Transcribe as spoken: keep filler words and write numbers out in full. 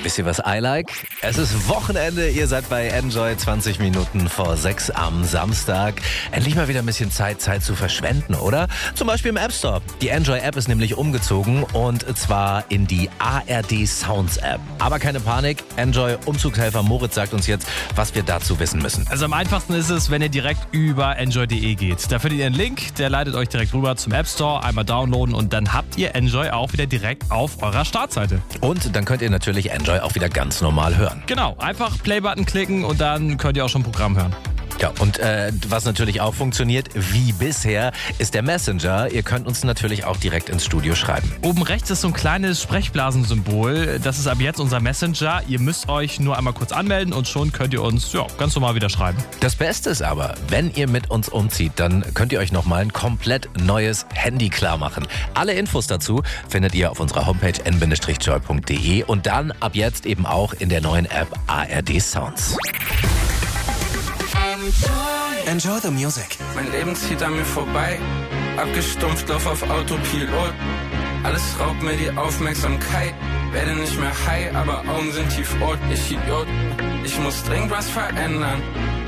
Wisst ihr, was I like? Es ist Wochenende, ihr seid bei Enjoy zwanzig Minuten vor sechs am Samstag. Endlich mal wieder ein bisschen Zeit, Zeit zu verschwenden, oder? Zum Beispiel im App Store. Die Enjoy-App ist nämlich umgezogen und zwar in die A R D Sounds App. Aber keine Panik, Enjoy-Umzugshelfer Moritz sagt uns jetzt, was wir dazu wissen müssen. Also am einfachsten ist es, wenn ihr direkt über enjoy punkt de geht. Da findet ihr einen Link, der leitet euch direkt rüber zum App Store, einmal downloaden und dann habt ihr Enjoy auch wieder direkt auf eurer Startseite. Und dann könnt ihr natürlich Enjoy auch wieder ganz normal hören. Genau, einfach Play-Button klicken und dann könnt ihr auch schon Programm hören. Ja, und äh, was natürlich auch funktioniert, wie bisher, ist der Messenger. Ihr könnt uns natürlich auch direkt ins Studio schreiben. Oben rechts ist so ein kleines Sprechblasensymbol. Das ist ab jetzt unser Messenger. Ihr müsst euch nur einmal kurz anmelden und schon könnt ihr uns ja, ganz normal wieder schreiben. Das Beste ist aber, wenn ihr mit uns umzieht, dann könnt ihr euch nochmal ein komplett neues Handy klar machen. Alle Infos dazu findet ihr auf unserer Homepage n bindestrich joy punkt de und dann ab jetzt eben auch in der neuen App A R D Sounds. Enjoy the music. Mein Leben zieht an mir vorbei, abgestumpft, lauf auf Autopilot. Alles raubt mir die Aufmerksamkeit, werde nicht mehr high, aber Augen sind tief rot. Ich Idiot, ich muss dringend was verändern.